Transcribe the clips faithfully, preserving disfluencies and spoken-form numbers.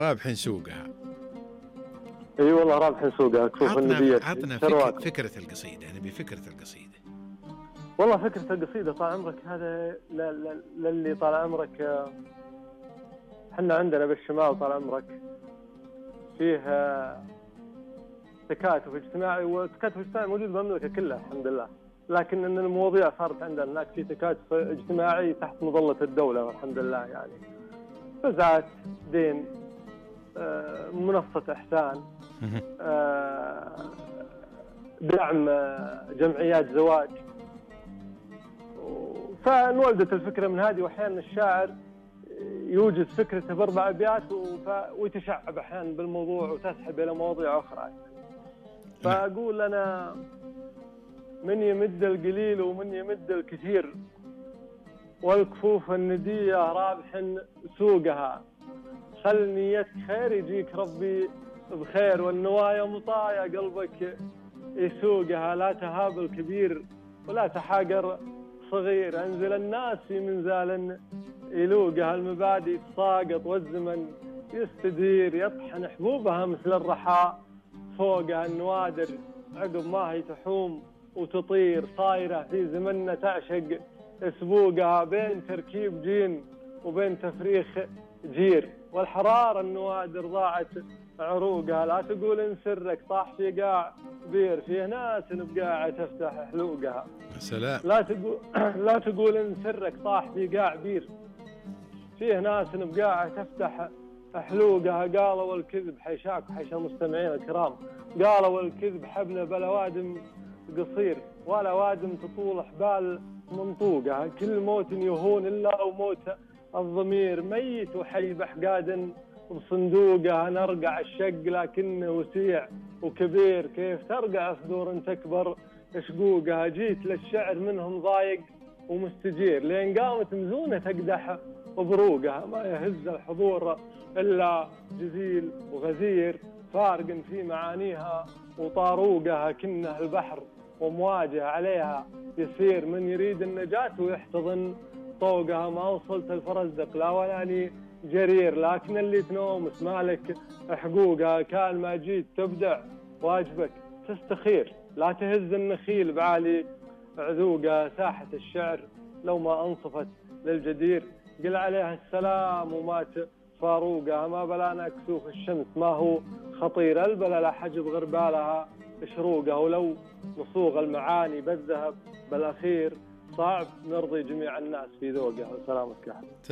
رابح سوقها. اي والله رابح سوقها. كفوف النبي. عطنا فكرة, فكرة القصيدة، يعني بفكرة القصيدة. والله فكرة القصيدة طال عمرك هذا للي طال عمرك حنا عندنا بالشمال طال عمرك فيه تكاتف اجتماعي، والتكاتف الاجتماعي موجود بالمملكة كلها الحمد لله، لكن ان المواضيع صارت عندنا هناك في تكاتف اجتماعي تحت مظلة الدولة والحمد لله، يعني فزعات دين، منصة إحسان، دعم جمعيات زواج. فانولدت الفكرة من هذه، وأحيانا الشاعر يوجد فكرته بأربع أبيات ويتشعب أحيانا بالموضوع وتسحب إلى مواضيع أخرى. فأقول أنا من يمد القليل ومن يمد الكثير، والكفوف الندية رابح سوقها، خل نيتك خير يجيك ربي بخير، والنوايا مطايا قلبك يسوقها، لا تهاب الكبير ولا تحاقر صغير، انزل الناس في منزال يلوقها، المبادئ تساقط والزمن يستدير، يطحن حبوبها مثل الرحاء فوقها، النوادر عقب ما هي تحوم وتطير، صايرة في زمننا تعشق سبوقها، بين تركيب جين وبين تفريخ جير، والحرارة النوادر ضاعت عروقها، لا تقول ان سرك طاح في قاع بير، فيه ناس بقاعة تفتح حلوقها. سلام. لا تقول لا تقول ان سرك طاح في قاع بير، فيه ناس بقاعة تفتح حلوقها، قالوا والكذب حيشاك وحيشا المستمعين الكرام، قالوا والكذب حبل بلا وادم قصير، ولا وادم تطول حبال منطوقها، كل موت يهون الا وموت الضمير، ميت وحي بحقاد بصندوقها، نرقع الشق لكنه وسيع وكبير، كيف ترقع صدور تكبر شقوقها، جيت للشعر منهم ضايق ومستجير، لين قامت مزونة تقدح بروقها، ما يهز الحضور إلا جزيل وغزير، فارق في معانيها وطاروقها، كنه البحر ومواجه عليها يسير، من يريد النجاة ويحتضن طوقها، ما وصلت الفرزدق لا ولاني جرير، لكن اللي تنومس مالك حقوقها، كان ما جيت تبدع واجبك تستخير، لا تهز النخيل بعالي عذوقها، ساحة الشعر لو ما أنصفت للجدير، قل عليها السلام ومات فاروقها، ما بلانا كسوف الشمس ما هو خطير، البلا لا حجب غربالها شروقها، ولو نصوغ المعاني بالذهب بالأخير، صعب نرضي جميع الناس في ذوقها. وسلامتك يا حبيبي.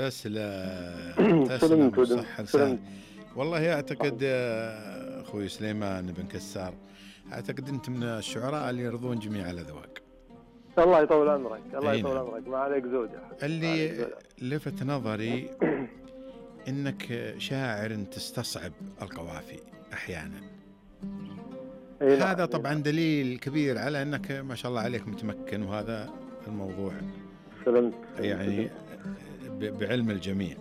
تسلم تسلم صح لسان. والله أعتقد أخوي سليمان بن كسار، أعتقد أنت من الشعراء اللي يرضون جميع الأذواق. الله يطول عمرك، الله يطول عمرك، ما عليك زوج يا حبيبي. اللي لفت نظري إنك شاعر تستصعب القوافي أحيانا. إيه هذا طبعا دليل كبير على أنك ما شاء الله عليك متمكن، وهذا الموضوع سلمت يعني بعلم الجميع.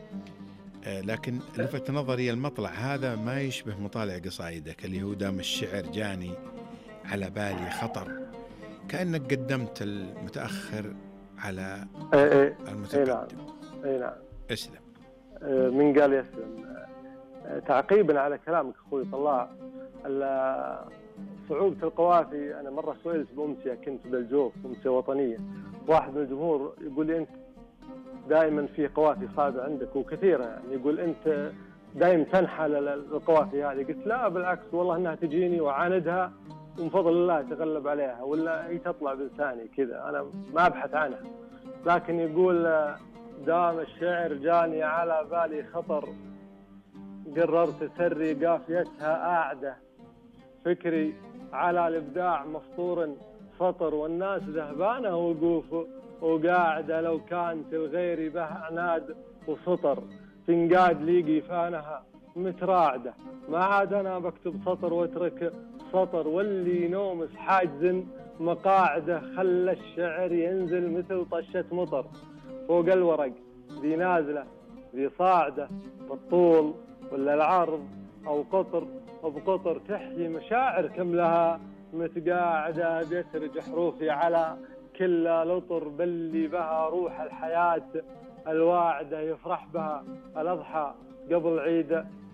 لكن لفت نظري المطلع هذا ما يشبه مطالع قصائدك، اللي هو دام الشعر جاني على بالي خطر، كأنك قدمت المتأخر على المتقدم. اي نعم. اسلم. من قال يسلم. تعقيبا على كلامك اخوي طلال، صعوبة القوافي، انا مرة سئلت بأمسية، كنت بالجوف أمسية وطنية، واحد من الجمهور يقول لي انت دائما في قوافي صعبة عندك وكثيرة، يعني يقول انت دائما تنحى للقوافي هذه. قلت لا بالعكس، والله انها تجيني وعاندها ومن فضل الله تغلب عليها، ولا هي تطلع بلساني كذا، انا ما ابحث عنها. لكن يقول دام الشعر جاني على بالي خطر، قررت سري قافيتها أعدة، فكري على الإبداع مفطور فطر، والناس ذهبانة وقوف وقاعدة، لو كانت الغير به عناد وسطر، تنقاد لي قيفانها متراعدة، ما عاد أنا بكتب سطر واترك سطر، واللي نومس حاجز مقاعدة، خلى الشعر ينزل مثل طشة مطر، فوق الورق ذي نازلة ذي صاعدة، بالطول ولا العرض أو قطر بقطر، تحيي مشاعر كملها متقاعدة، بيسرج حروفي على كل لطر، باللي بها روح الحياة الواعدة، يفرح بها الأضحى قبل عيد